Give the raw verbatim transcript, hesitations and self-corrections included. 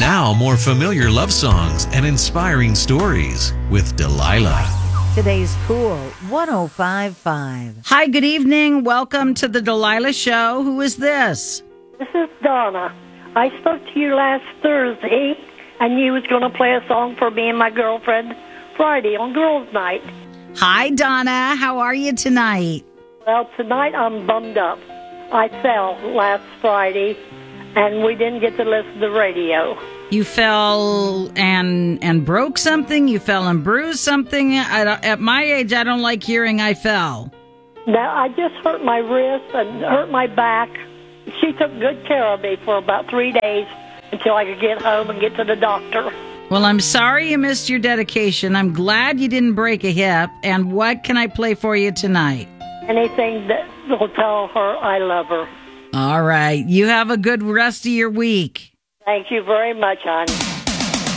Now, more familiar love songs and inspiring stories with Delilah. Today's Cool one oh five point five. Hi, good evening. Welcome to the Delilah Show. Who is this? This is Donna. I spoke to you last Thursday, and you was going to play a song for me and my girlfriend Friday on Girls' Night. Hi, Donna. How are you tonight? Well, tonight I'm bummed up. I fell last Friday, and we didn't get to listen to the radio. You fell and and broke something? You fell and bruised something? I, don't- at my age, I don't like hearing I fell. Now, I just hurt my wrist and hurt my back. She took good care of me for about three days until I could get home and get to the doctor. Well, I'm sorry you missed your dedication. I'm glad you didn't break a hip. And what can I play for you tonight? Anything that will tell her I love her. All right. You have a good rest of your week. Thank you very much, hon.